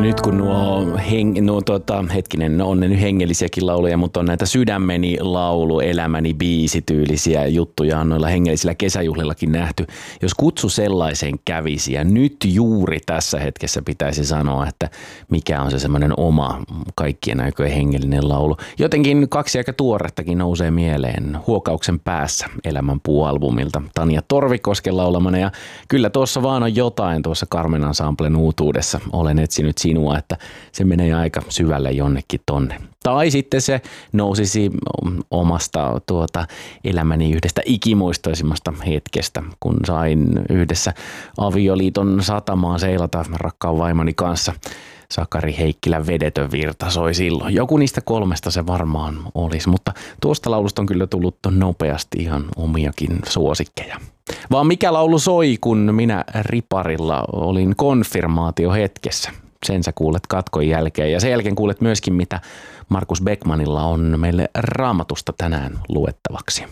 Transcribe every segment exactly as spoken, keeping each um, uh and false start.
Nyt kun nuo, heng, nuo tota, hetkinen, no on ne nyt hengellisiäkin lauluja, mutta on näitä sydämeni laulu, elämäni biisityylisiä juttuja on noilla hengellisillä kesäjuhlillakin nähty. Jos kutsu sellaiseen kävisi ja nyt juuri tässä hetkessä pitäisi sanoa, että mikä on se semmoinen oma kaikkien aikojen hengellinen laulu. Jotenkin kaksi aika tuorettakin nousee mieleen Huokauksen päässä elämän puualbumilta Tanja Torvikosken laulamana ja kyllä tuossa vaan on jotain tuossa Carmen Ensemblen uutuudessa. Olen etsinyt sinua, että se menee aika syvälle jonnekin tonne. Tai sitten se nousisi omasta tuota elämäni yhdestä ikimuistoisimmasta hetkestä, kun sain yhdessä avioliiton satamaan seilata rakkaan vaimoni kanssa. Sakari Heikkilän Vedetön virta soi silloin. Joku niistä kolmesta se varmaan olisi, mutta tuosta laulusta on kyllä tullut nopeasti ihan omiakin suosikkeja. Vaan mikä laulu soi, kun minä riparilla olin konfirmaatiohetkessä? Sen sä kuulet katkon jälkeen ja sen jälkeen kuulet myöskin, mitä Markus Beckmanilla on meille Raamatusta tänään luettavaksi.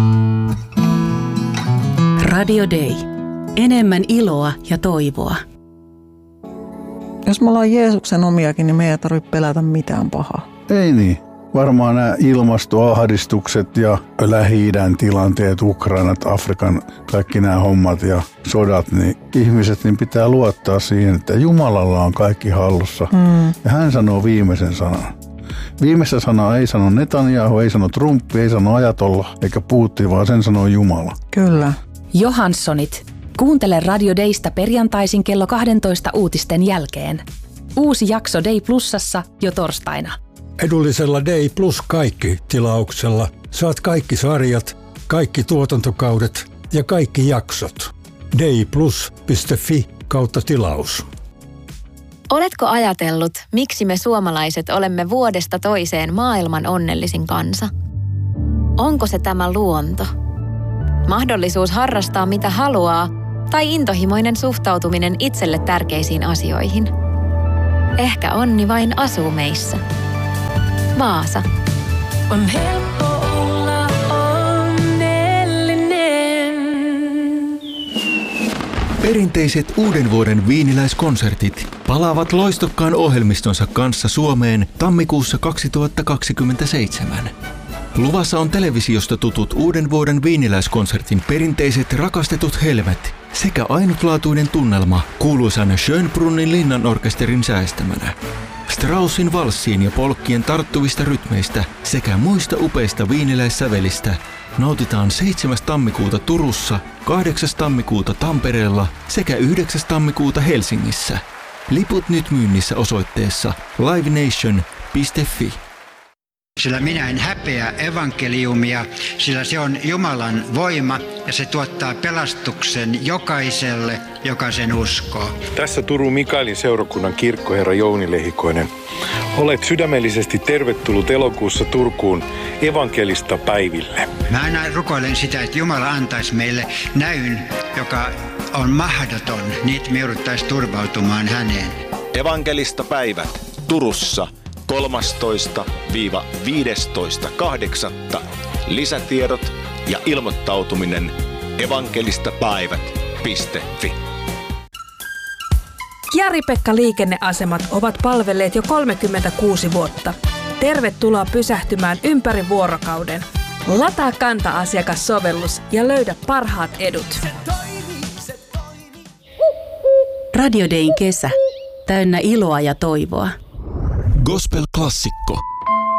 Radio Day. Enemmän iloa ja toivoa. Jos me ollaan Jeesuksen omiakin, niin me ei tarvitse pelätä mitään pahaa. Ei niin. Varmaan nämä ilmastoahdistukset ja Lähi-idän tilanteet, Ukrainat, Afrikan, kaikki nämä hommat ja sodat, niin ihmiset niin pitää luottaa siihen, että Jumalalla on kaikki hallussa. Mm. Ja hän sanoo viimeisen sanan. Viimeistä sanaa ei sano Netanyahu, ei sano Trump, ei sano Ajatolla eikä Putin, vaan sen sanoo Jumala. Kyllä. Johanssonit. Kuuntele Radio Daysta perjantaisin kello kaksitoista uutisten jälkeen. Uusi jakso Day Plusassa jo torstaina. Edullisella Day Plus kaikki -tilauksella saat kaikki sarjat, kaikki tuotantokaudet ja kaikki jaksot. dayplus piste fi kautta tilaus. Oletko ajatellut, miksi me suomalaiset olemme vuodesta toiseen maailman onnellisin kansa? Onko se tämä luonto? Mahdollisuus harrastaa mitä haluaa tai intohimoinen suhtautuminen itselle tärkeisiin asioihin? Ehkä onni vain asuu meissä. Vaasa. On helppo olla onnellinen. Perinteiset uuden vuoden viiniläiskonsertit palaavat loistokkaan ohjelmistonsa kanssa Suomeen tammikuussa kaksituhattakaksikymmentäseitsemän. Luvassa on televisiosta tutut uuden vuoden viiniläiskonsertin perinteiset rakastetut helmet sekä ainutlaatuinen tunnelma kuuluisan Schönbrunnin linnanorkesterin säestämänä. Straussin valssiin ja polkkien tarttuvista rytmeistä sekä muista upeista viiniläissävelistä nautitaan seitsemäs tammikuuta Turussa, kahdeksas tammikuuta Tampereella sekä yhdeksäs tammikuuta Helsingissä. Liput nyt myynnissä osoitteessa livenation piste fi. Sillä minä en häpeä evankeliumia, sillä se on Jumalan voima ja se tuottaa pelastuksen jokaiselle, joka sen uskoo. Tässä Turun Mikaelin seurakunnan kirkkoherra Jouni Lehikoinen. Olet sydämellisesti tervetullut elokuussa Turkuun evankelista päiville. Mä aina rukoilen sitä, että Jumala antaisi meille näyn, joka on mahdoton, niin me jouduttaisiin turvautumaan häneen. Evankelista päivät Turussa. kolmastoista viidestoista kahdeksatta Lisätiedot ja ilmoittautuminen evankelistapäivät piste fi. Jari-Pekka liikenneasemat ovat palvelleet jo kolmekymmentäkuusi vuotta. Tervetuloa pysähtymään ympäri vuorokauden. Lataa Kanta-asiakassovellus ja löydä parhaat edut. Radio Dayn kesä. Täynnä iloa ja toivoa. Gospel-klassikko